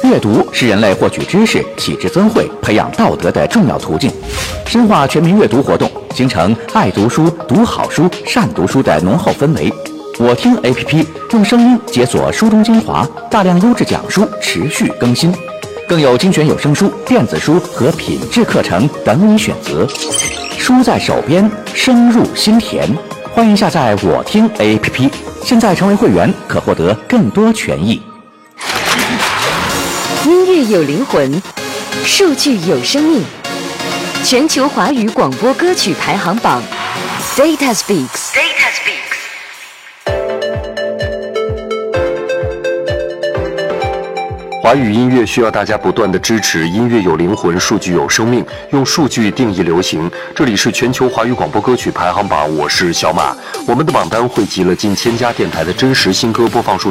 阅读是人类获取知识、启智增慧、培养道德的重要途径。深化全民阅读活动，形成爱读书、读好书、善读书的浓厚氛围。我听 APP 用声音解锁书中精华，大量优质讲书持续更新，更有精选有声书、电子书和品质课程等你选择。书在手边，声入心田。欢迎下载我听 APP， 现在成为会员可获得更多权益。 音乐有灵魂，数据有生命。全球华语广播歌曲排行榜 Data Speaks。 华语音乐需要大家不断的支持，音乐有灵魂，数据有生命，用数据定义流行。这里是全球华语广播歌曲排行榜，我是小马。我们的榜单汇集了近1000家电台的真实新歌播放数